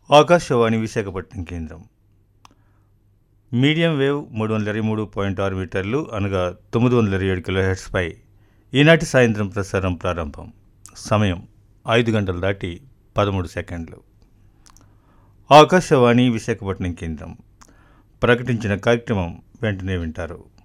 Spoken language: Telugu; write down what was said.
ఆకాశవాణి విశాఖపట్నం కేంద్రం. మీడియం వేవ్ 323.6 మీటర్లు అనగా 907 కిలోహెర్ట్జ్పై ఈనాటి సాయంత్రం ప్రసారం ప్రారంభం. సమయం 5 గంటలు దాటి 13 సెకండ్లు. ఆకాశవాణి విశాఖపట్నం కేంద్రం ప్రకటించిన కార్యక్రమం వెంటనే వింటారు.